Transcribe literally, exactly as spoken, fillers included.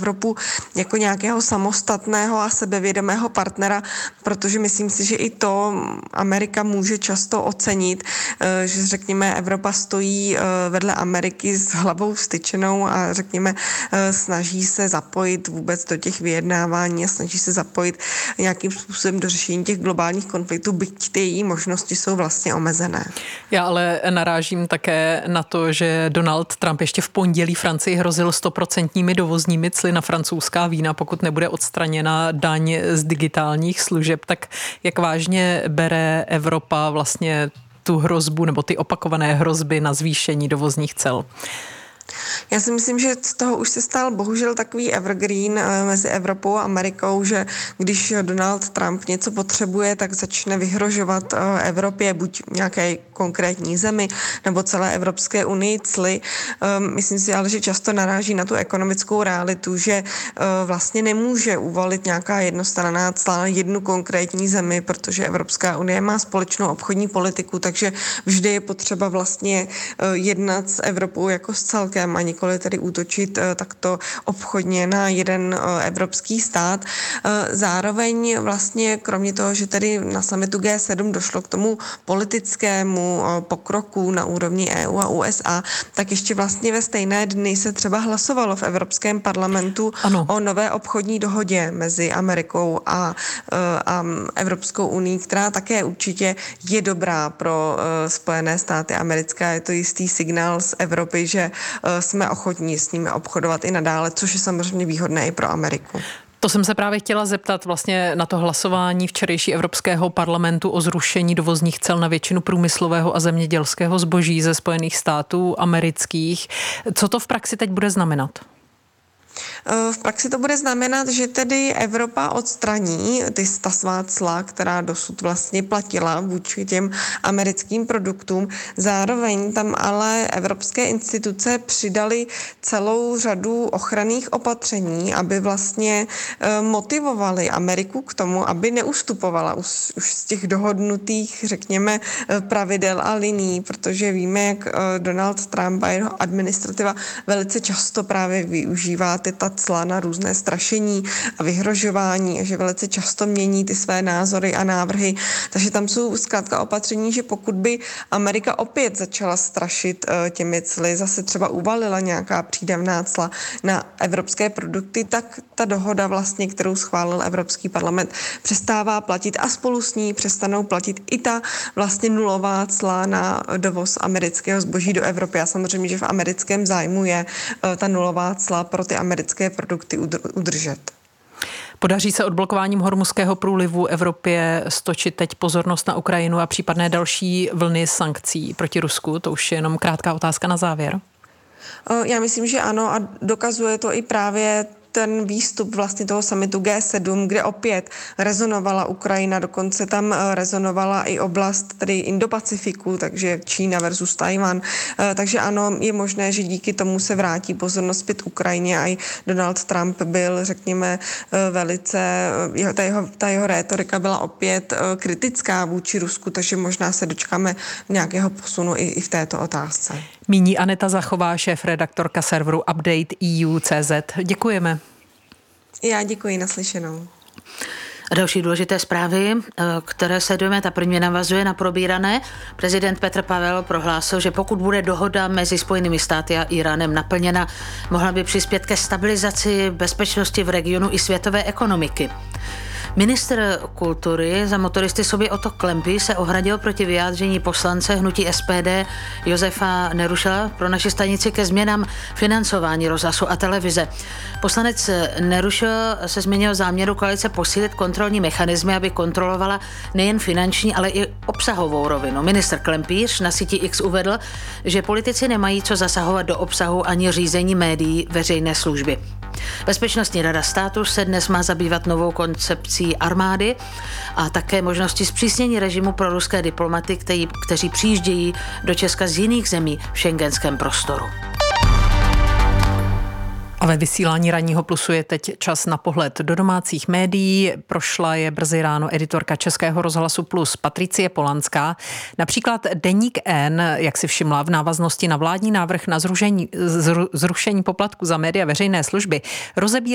Evropu jako nějakého samostatného a sebevědomého partnera, protože myslím si, že i to Amerika může často ocenit, že řekněme Evropa stojí vedle Ameriky s hlavou vstyčenou a řekněme snaží se zapojit vůbec do těch vyjednávání a snaží se zapojit nějakým způsobem do řešení těch globálních konfliktů, byť ty její možnosti jsou vlastně omezené. Já ale narážím také na to, že Donald Trump ještě v pondělí Francii hrozil stoprocentními dovozními cly na francouzská vína, pokud nebude odstraněna daň z digitálních služeb. Tak jak vážně bere Evropa vlastně tu hrozbu nebo ty opakované hrozby na zvýšení dovozních cel? Já si myslím, že z toho už se stal bohužel takový evergreen mezi Evropou a Amerikou, že když Donald Trump něco potřebuje, tak začne vyhrožovat Evropě, buď nějaké konkrétní zemi nebo celé Evropské unii cly. Myslím si ale, že často naráží na tu ekonomickou realitu, že vlastně nemůže uvolit nějaká jednostranná cla na jednu konkrétní zemi, protože Evropská unie má společnou obchodní politiku, takže vždy je potřeba vlastně jednat s Evropou jako s celkem a nikoli tedy útočit takto obchodně na jeden evropský stát. Zároveň vlastně kromě toho, že tedy na summitu G sedm došlo k tomu politickému pokroku na úrovni E U a U S A, tak ještě vlastně ve stejné dny se třeba hlasovalo v Evropském parlamentu ano. o nové obchodní dohodě mezi Amerikou a, a Evropskou unií, která také určitě je dobrá pro Spojené státy americké. Je to jistý signál z Evropy, že jsme ochotní s nimi obchodovat i nadále, což je samozřejmě výhodné i pro Ameriku. To jsem se právě chtěla zeptat vlastně na to hlasování včerejší Evropského parlamentu o zrušení dovozních cel na většinu průmyslového a zemědělského zboží ze Spojených států amerických. Co to v praxi teď bude znamenat? V praxi to bude znamenat, že tedy Evropa odstraní ty ta svá cla, která dosud vlastně platila vůči těm americkým produktům. Zároveň tam ale evropské instituce přidaly celou řadu ochranných opatření, aby vlastně motivovaly Ameriku k tomu, aby neustupovala už, už z těch dohodnutých, řekněme, pravidel a linií, protože víme, jak Donald Trump a jeho administrativa velice často právě využívá ty ta cla na různé strašení a vyhrožování a že velice často mění ty své názory a návrhy. Takže tam jsou zkrátka opatření, že pokud by Amerika opět začala strašit těmi cly, zase třeba uvalila nějaká přídavná cla na evropské produkty, tak ta dohoda vlastně, kterou schválil Evropský parlament, přestává platit a spolu s ní přestanou platit i ta vlastně nulová cla na dovoz amerického zboží do Evropy. A samozřejmě, že v americkém zájmu je ta nulová cla pro ty americké produkty udržet. Podaří se odblokováním Hormuzského průlivu Evropě stočit teď pozornost na Ukrajinu a případné další vlny sankcí proti Rusku? To už je jenom krátká otázka na závěr. Já myslím, že ano a dokazuje to i právě ten výstup vlastně toho summitu G sedm, kde opět rezonovala Ukrajina, dokonce tam rezonovala i oblast tedy Indo-Pacifiku, takže Čína versus Tajvan. Takže ano, je možné, že díky tomu se vrátí pozornost zpět Ukrajině a i Donald Trump byl, řekněme, velice, jeho, ta, jeho, ta jeho rétorika byla opět kritická vůči Rusku, takže možná se dočkáme nějakého posunu i, i v této otázce. Míní Aneta Zachová, šéfredaktorka serveru Update E U tečka cé zet. Děkujeme. Já děkuji, naslyšenou. A další důležité zprávy, které sledujeme, ta první navazuje na probírané. Prezident Petr Pavel prohlásil, že pokud bude dohoda mezi Spojenými státy a Iránem naplněna, mohla by přispět ke stabilizaci bezpečnosti v regionu i světové ekonomiky. Ministr kultury za motoristy sobě Otto Klempy se ohradil proti vyjádření poslance hnutí S P D Josefa Nerušela pro naši stanici ke změnám financování rozhlasu a televize. Poslanec Nerušel se změnil záměru koalice posílit kontrolní mechanismy, aby kontrolovala nejen finanční, ale i obsahovou rovinu. Ministr Klempíř na síti X uvedl, že politici nemají co zasahovat do obsahu ani řízení médií veřejné služby. Bezpečnostní rada státu se dnes má zabývat novou koncepcí armády a také možnosti zpřísnění režimu pro ruské diplomaty, kteří, kteří přijíždějí do Česka z jiných zemí v schengenském prostoru. A ve vysílání Ranního plusu je teď čas na pohled do domácích médií. Prošla je brzy ráno editorka Českého rozhlasu Plus Patricie Polanská. Například Deník N, jak si všimla, v návaznosti na vládní návrh na zrušení, zrušení poplatku za média veřejné služby, rozebírá